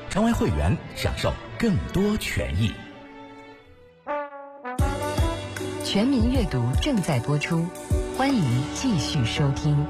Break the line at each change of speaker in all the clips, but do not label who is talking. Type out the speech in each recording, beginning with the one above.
成为会员，享受更多权益。
全民阅读正在播出，欢迎继续收听。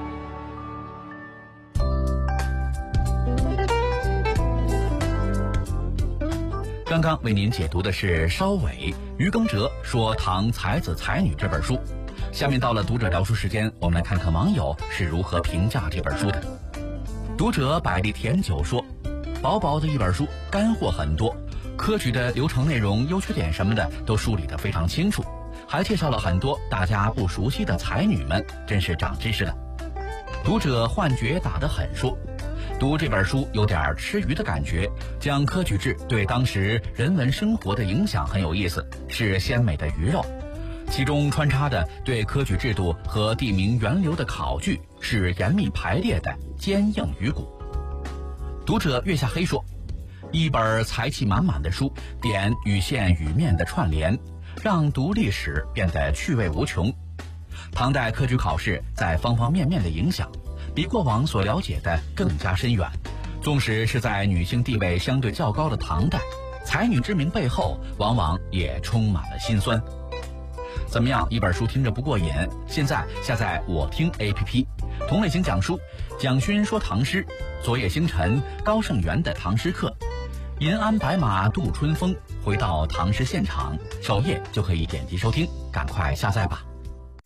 刚刚为您解读的是稍伟、于耕哲说《唐才子才女》这本书。下面到了读者聊书时间，我们来看看网友是如何评价这本书的。读者百利甜酒说，薄薄的一本书，干货很多，科举的流程内容、优缺点什么的都梳理得非常清楚，还介绍了很多大家不熟悉的才女们，真是长知识了。读者幻觉打得很说，读这本书有点吃鱼的感觉，讲科举制对当时人文生活的影响很有意思，是鲜美的鱼肉，其中穿插的对科举制度和地名源流的考据是严密排列的坚硬鱼骨。读者月下黑说，一本才气满满的书，点与线与面的串联，让读历史变得趣味无穷。唐代科举考试在方方面面的影响比过往所了解的更加深远，纵使是在女性地位相对较高的唐代，才女之名背后往往也充满了辛酸。怎么样，一本书听着不过瘾？现在下载我听 APP， 同类型讲书，蒋勋说唐诗，昨夜星辰，高胜元的唐诗课，银鞍白马度春风，回到唐诗现场，首页就可以点击收听，赶快下载吧。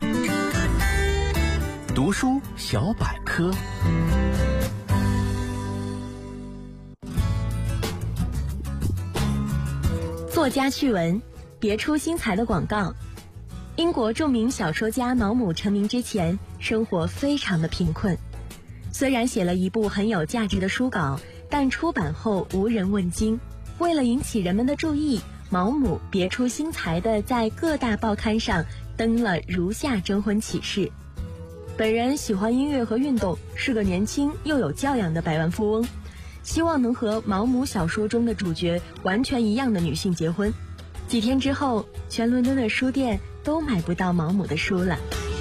读书小百科。
作家趣闻，别出心裁的广告。英国著名小说家毛姆成名之前，生活非常的贫困。虽然写了一部很有价值的书稿，但出版后无人问津。为了引起人们的注意，毛姆别出心裁地在各大报刊上登了如下征婚启事：本人喜欢音乐和运动，是个年轻又有教养的百万富翁，希望能和毛姆小说中的主角完全一样的女性结婚。几天之后，全伦敦的书店都买不到毛姆的书了。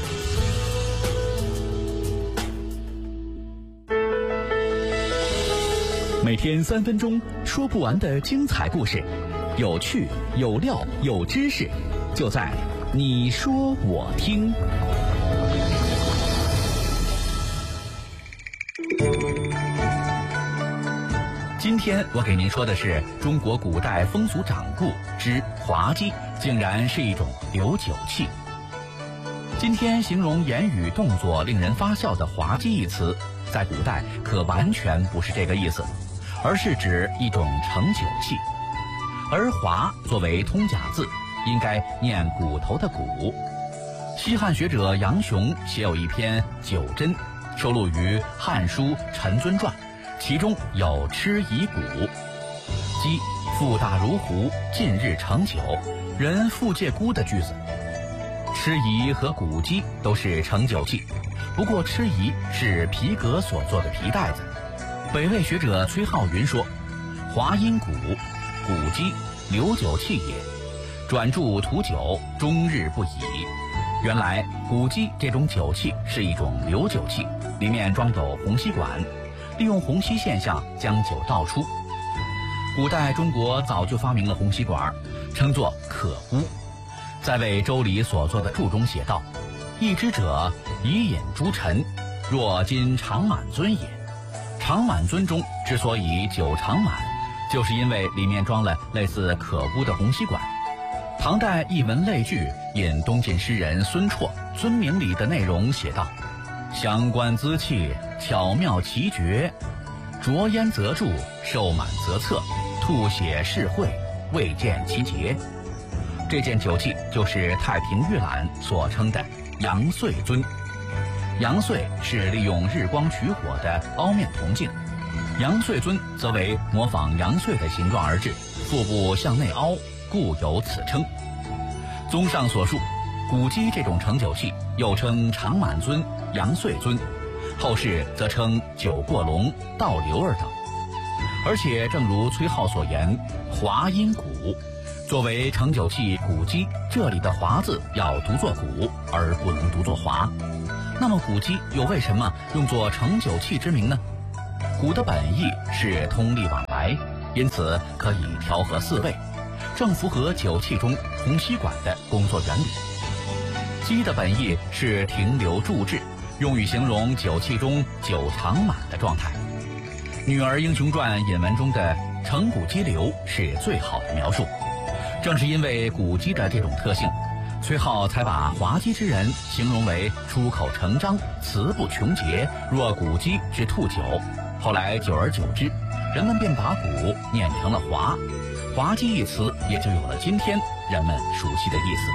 每天3分钟，说不完的精彩故事，有趣有料有知识，就在你说我听。今天我给您说的是中国古代风俗掌故之滑稽，竟然是一种留酒器。今天形容言语动作令人发笑的滑稽一词，在古代可完全不是这个意思，而是指一种盛酒器。而滑作为通假字，应该念骨头的骨。西汉学者杨雄写有一篇《酒箴》，收录于《汉书·陈尊传》，其中有吃夷骨，即腹大如壶，近日盛酒，人复借孤的句子。吃夷和骨鸡都是盛酒器，不过吃夷是皮革所做的皮带子。北魏学者崔浩云说，滑阴骨，骨鸡，留酒器也，转注图酒，终日不已。原来骨鸡这种酒器是一种留酒器，里面装有虹吸管，利用虹吸现象将酒倒出。古代中国早就发明了虹吸管，称作可污。在为周礼所作的注中写道，一之者，以饮诸陈，若今长满樽也。长满樽中之所以酒长满，就是因为里面装了类似可污的虹吸管。唐代一文类聚引东晋诗人孙绰《尊名》里的内容写道，相关滋气，巧妙奇绝，浊烟则注，受满则测，吐血是会，未见其节。这件酒器就是太平御览所称的阳岁樽。阳岁是利用日光取火的凹面铜镜，阳岁樽则为模仿阳岁的形状而制，腹部向内凹，故有此称。综上所述，古鸡这种盛酒器又称长满樽、阳岁樽，后世则称酒过笼、倒流儿等。而且正如崔颢所言，滑阴骨作为盛酒器骨鸡，这里的滑字要读作骨，而不能读作滑。那么骨鸡又为什么用作盛酒器之名呢？骨的本意是通利往来， 来，因此可以调和四味，正符合酒器中虹吸管的工作原理。鸡的本意是停留注滞，用于形容酒器中酒常满的状态。《女儿英雄传》引文中的承鼓激流是最好的描述。正是因为鼓鸡的这种特性，崔颢才把滑稽之人形容为出口成章、词不穷竭，若鼓鸡之吐酒。后来久而久之，人们便把鼓念成了滑，滑稽一词也就有了今天人们熟悉的意思。